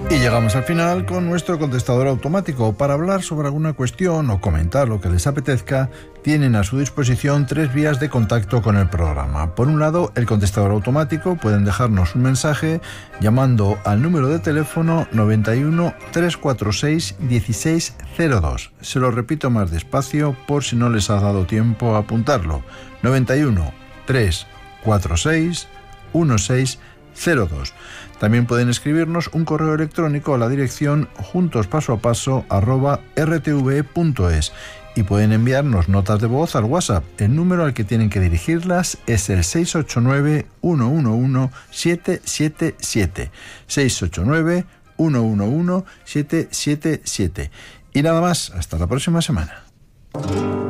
Y llegamos al final con nuestro contestador automático. Para hablar sobre alguna cuestión o comentar lo que les apetezca, tienen a su disposición 3 vías de contacto con el programa. Por un lado, el contestador automático. Pueden dejarnos un mensaje llamando al número de teléfono 91 346 1602. Se lo repito más despacio por si no les ha dado tiempo a apuntarlo. 91 346 1602. También pueden escribirnos un correo electrónico a la dirección juntospasoapaso@rtve.es y pueden enviarnos notas de voz al WhatsApp. El número al que tienen que dirigirlas es el 689-111-777. 689-111-777. Y nada más, hasta la próxima semana.